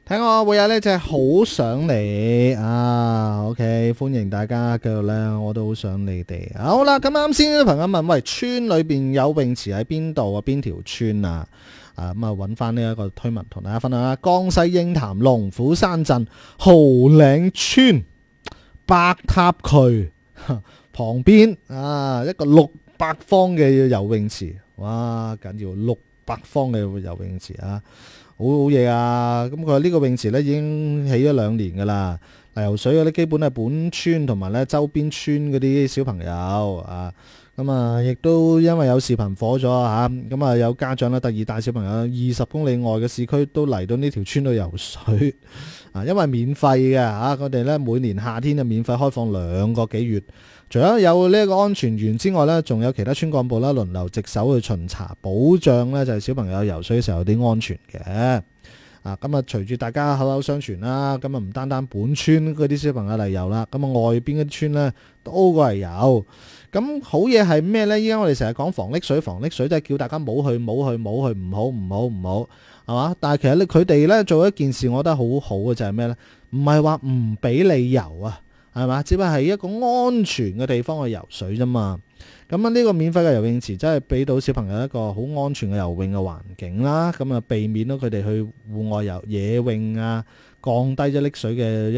睇我會有呢隻好想你啊 ，OK， 歡迎大家繼續呢，我都好想你哋。好啦，咁啱先啲朋友問，喂，村裏邊有泳池喺邊度啊？邊條村啊？咁揾翻呢一個推文同大家分享啦。江西鷹潭龍虎山鎮豪嶺村白塔渠旁邊一個600方嘅游泳池，哇，緊要600方嘅游泳池啊！好好嘢啊！咁佢話呢個泳池咧已經起咗2年噶啦，游水嗰啲基本係本村同埋咧周邊村嗰啲小朋友啊，咁啊亦都因為有視頻火咗嚇，咁啊有家長咧特意帶小朋友20公里外嘅市區都嚟到呢條村度游水啊，因為免費嘅嚇，佢哋咧每年夏天就免費開放2個幾月。除咗有呢一個安全員之外呢，仲有其他村幹部啦，輪流值守去巡查，保障呢就係小朋友游水嘅時候有啲安全嘅。咁啊，隨住大家口口相傳啦，咁啊唔單單本村嗰啲小朋友嚟游啦，咁啊外邊嗰啲村呢都過嚟游。咁好嘢係咩呢？依家我哋成日講防溺水，即係叫大家唔好去，唔好，係嘛？但係其實咧，佢哋呢做一件事，我覺得好好嘅就係咩呢？唔係話唔俾你游啊！係嘛？只不過係一個安全嘅地方去游水啫嘛。咁呢個免費嘅游泳池真係俾到小朋友一個好安全嘅游泳嘅環境啦。咁啊，避免到佢哋去戶外野泳啊，降低咗溺水嘅